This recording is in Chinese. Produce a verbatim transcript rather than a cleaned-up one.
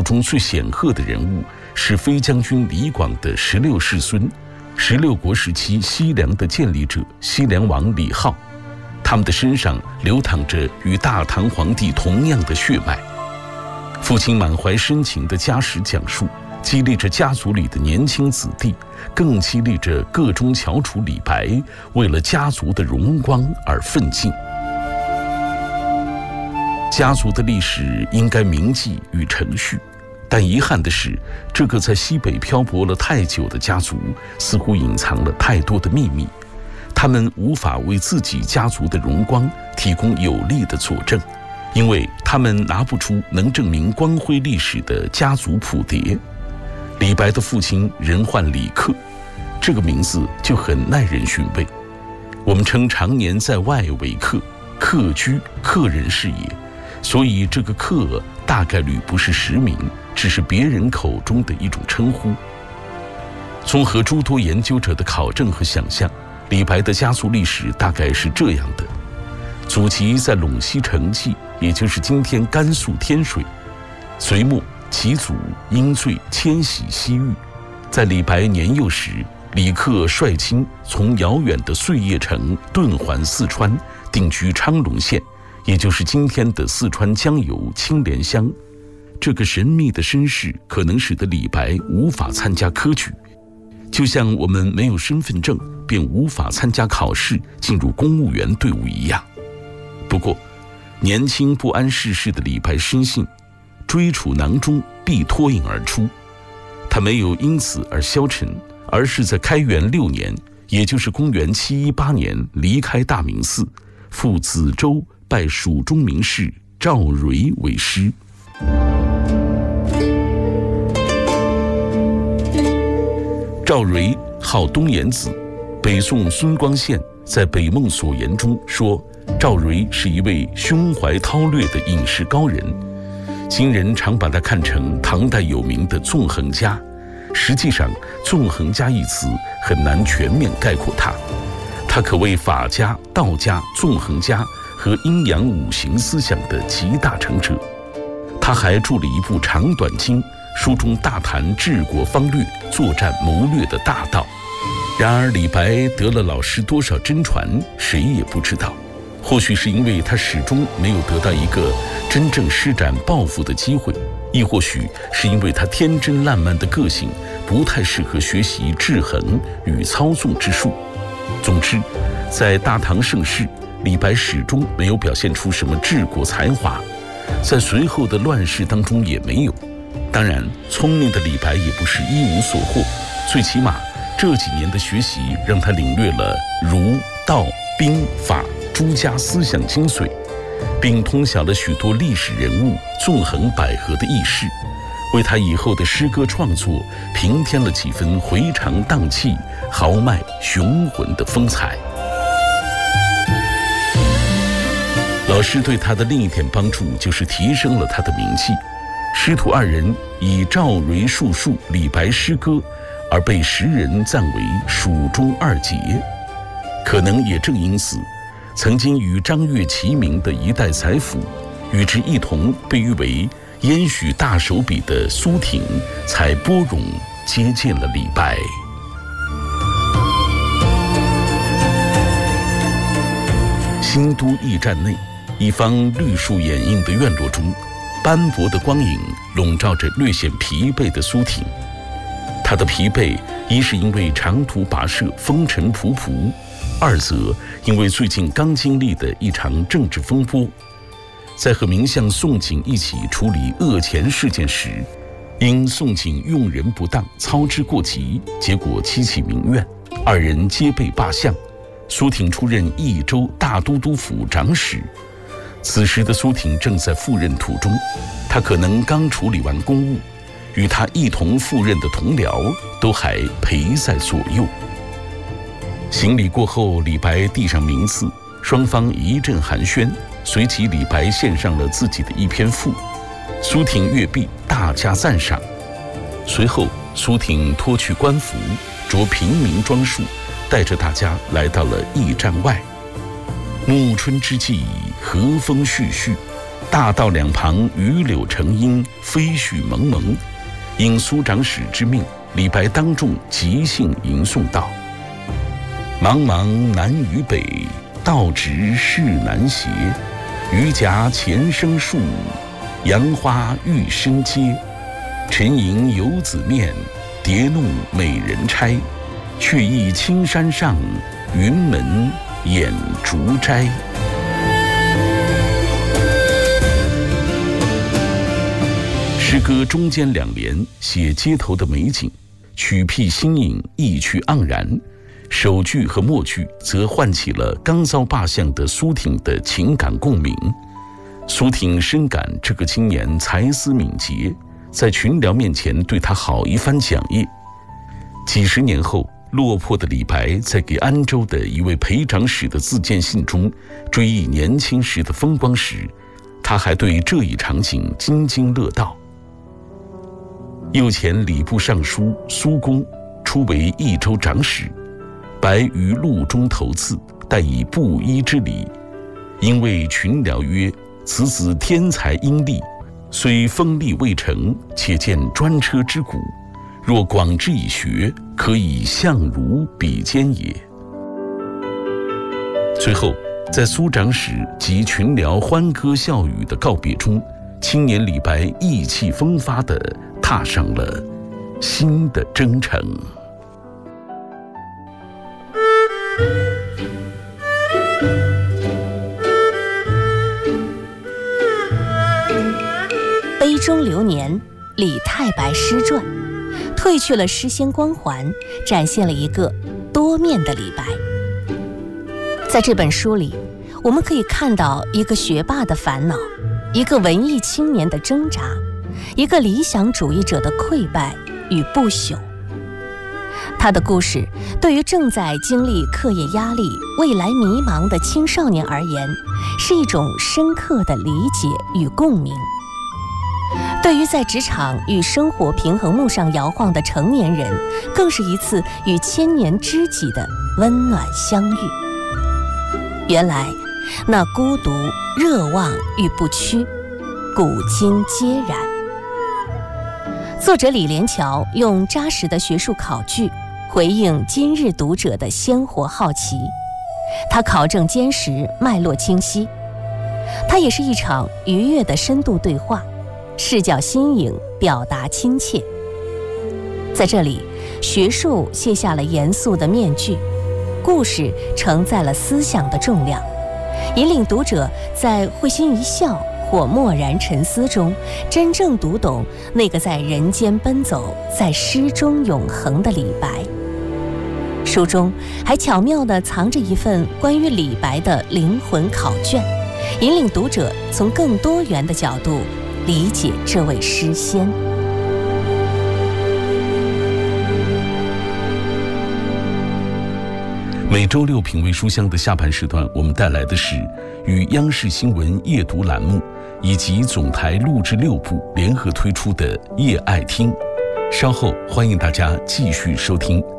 中最显赫的人物是飞将军李广的十六世孙，十六国时期西凉的建立者西凉王李浩，他们的身上流淌着与大唐皇帝同样的血脉。父亲满怀深情的家史讲述，激励着家族里的年轻子弟，更激励着个中翘楚李白为了家族的荣光而奋进。家族的历史应该铭记与承续，但遗憾的是，这个在西北漂泊了太久的家族似乎隐藏了太多的秘密，他们无法为自己家族的荣光提供有力的佐证，因为他们拿不出能证明光辉历史的家族谱牒。李白的父亲人唤李克，这个名字就很耐人寻味。我们称常年在外为客，客居客人是也，所以这个客大概率不是实名，只是别人口中的一种称呼。综合诸多研究者的考证和想象，李白的家族历史大概是这样的：祖籍在陇西成纪，也就是今天甘肃天水。隋末其祖因罪迁徙西域，在李白年幼时，李克率亲从遥远的碎叶城遁还四川，定居昌隆县，也就是今天的四川江油青莲乡。这个神秘的身世可能使得李白无法参加科举，就像我们没有身份证便无法参加考试进入公务员队伍一样。不过年轻不谙世事的李白深信追楚囊中必脱颖而出，他没有因此而消沉，而是在开元六年，也就是公元七一八年离开大明寺，赴梓州拜蜀中名士赵蕤为师。赵蕤号东岩子，北宋孙光宪在《北梦所言》中说，赵蕤是一位胸怀韬略的隐士高人，今人常把他看成唐代有名的纵横家，实际上纵横家一词很难全面概括他，他可谓法家、道家、纵横家和阴阳五行思想的集大成者。他还著了一部《长短经》，书中大谈治国方略、作战谋略的大道。然而李白得了老师多少真传，谁也不知道。或许是因为他始终没有得到一个真正施展抱负的机会，亦或许是因为他天真烂漫的个性不太适合学习制衡与操纵之术。总之，在大唐盛世，李白始终没有表现出什么治国才华，在随后的乱世当中也没有。当然，聪明的李白也不是一无所获，最起码这几年的学习让他领略了儒、道、兵、法诸家思想精髓，并通晓了许多历史人物纵横捭阖的轶事，为他以后的诗歌创作平添了几分回肠荡气、豪迈雄浑的风采。老师对他的另一点帮助就是提升了他的名气，师徒二人以赵蕤述述李白诗歌而被时人赞为蜀中二杰。可能也正因此，曾经与张悦齐名的一代才府，与之一同被誉为燕许大手笔的苏挺，才拨冗接见了李白。新都驿站内，一方绿树掩映的院落中，斑驳的光影笼罩着略显疲惫的苏挺。他的疲惫，一是因为长途跋涉风尘仆仆，二则因为最近刚经历的一场政治风波。在和名相宋璟一起处理恶钱事件时，因宋璟用人不当，操之过急，结果七起民怨，二人皆被罢相。苏挺出任益州大都督府长史。此时的苏挺正在赴任途中，他可能刚处理完公务，与他一同赴任的同僚都还陪在左右。行礼过后，李白递上名次，双方一阵寒暄，随即李白献上了自己的一篇赋，苏挺阅毕，大加赞赏。随后苏挺脱去官服，着平民装束，带着大家来到了驿站外。暮春之际，和风煦煦， 大道两旁榆柳成荫，飞絮蒙蒙。应苏长史之命，李白当众即兴吟诵道：茫茫南与北，道直势难斜。鱼夹前生树，杨花欲生阶。沉吟游子面，蝶怒美人钗。却忆青山上，云门掩烛斋。诗歌中间两联写街头的美景，曲僻新颖，意趣盎然；首句和末句则唤起了刚遭罢相的苏挺的情感共鸣。苏挺深感这个青年才思敏捷，在群僚面前对他好一番讲业。几十年后，落魄的李白在给安州的一位裴长史的自荐信中追忆年轻时的风光时，他还对这一场景津津乐道。右前礼部尚书苏公初为益州长史，白于路中头次，待以布衣之礼。因为群僚曰：此子天才英丽，虽锋利未成，且见专车之骨。若广之以学，可以相如比肩也。随后，在苏长史及群僚欢歌笑语的告别中，青年李白意气风发地踏上了新的征程。 杯中流年，李太白诗传，褪去了诗仙光环，展现了一个多面的李白。在这本书里，我们可以看到一个学霸的烦恼，一个文艺青年的挣扎，一个理想主义者的溃败与不朽。他的故事对于正在经历课业压力、未来迷茫的青少年而言，是一种深刻的理解与共鸣。对于在职场与生活平衡木上摇晃的成年人，更是一次与千年知己的温暖相遇。原来那孤独、热望与不屈，古今皆然。作者李连桥用扎实的学术考据回应今日读者的鲜活好奇，他考证坚实，脉络清晰。它也是一场愉悦的深度对话，视角新颖，表达亲切。在这里，学术卸下了严肃的面具，故事承载了思想的重量，引领读者在会心一笑或默然沉思中，真正读懂那个在人间奔走，在诗中永恒的李白。书中还巧妙地藏着一份关于李白的灵魂考卷，引领读者从更多元的角度理解这位诗仙。 每周六品味书香的下半时段，我们带来的是与央视新闻夜读栏目以及总台录制六部联合推出的夜爱听。稍后欢迎大家继续收听。